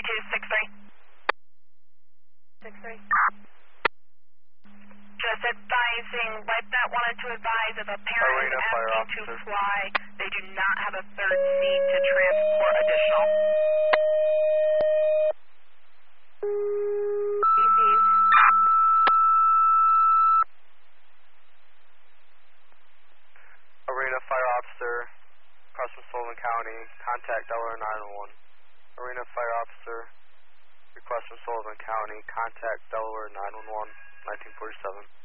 6263. Just advising, LifeNet wanted to advise if a parent is asking to fly, they do not have a third seat to transport additional. PCs. Arena Fire Officer, across from Sullivan County, contact Delaware 911. Arena Fire Officer, request from Sullivan County, contact Delaware 911, 1947.